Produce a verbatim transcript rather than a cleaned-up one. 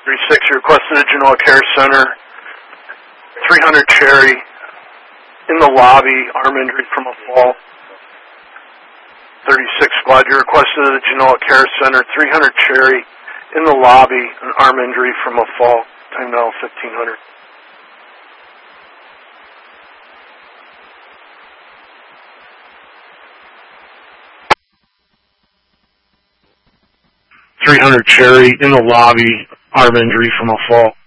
three six, you requested a Genoa Care Center. three hundred Cherry, in the lobby, arm injury from a fall. thirty-six Squad, you requested a Genoa Care Center. three hundred Cherry, in the lobby, an arm injury from a fall. Time now fifteen hundred. three hundred Cherry, in the lobby, arm injury from a fall.